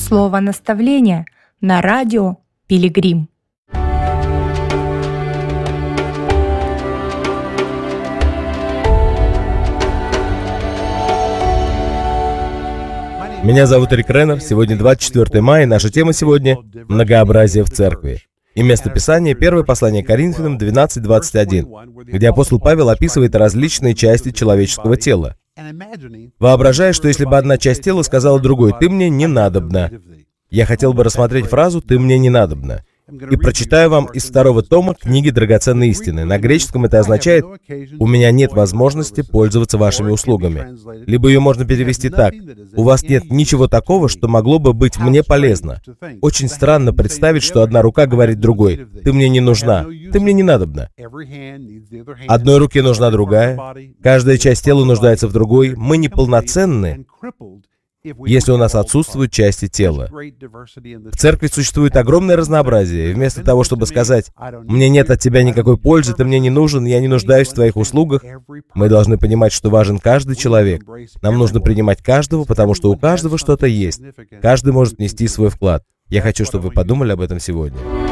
Слово наставления на радио Пилигрим. Меня зовут Рик Реннер. Сегодня 24 мая, и наша тема сегодня — многообразие в церкви. И место Писания — первое послание Коринфянам 12:21, где апостол Павел описывает различные части человеческого тела. Воображая, что если бы одна часть тела сказала другой: «Ты мне не надобна», я хотел бы рассмотреть фразу «ты мне не надобна». И прочитаю вам из 2 тома книги «Драгоценные истины». На греческом это означает «у меня нет возможности пользоваться вашими услугами». Либо ее можно перевести так: «У вас нет ничего такого, что могло бы быть мне полезно». Очень странно представить, что одна рука говорит другой: «Ты мне не нужна, ты мне не надобна». Одной руке нужна другая, каждая часть тела нуждается в другой. Мы неполноценны, если у нас отсутствуют части тела. В церкви существует огромное разнообразие, и вместо того, чтобы сказать «мне нет от тебя никакой пользы, ты мне не нужен, я не нуждаюсь в твоих услугах», мы должны понимать, что важен каждый человек. Нам нужно принимать каждого, потому что у каждого что-то есть. Каждый может внести свой вклад. Я хочу, чтобы вы подумали об этом сегодня.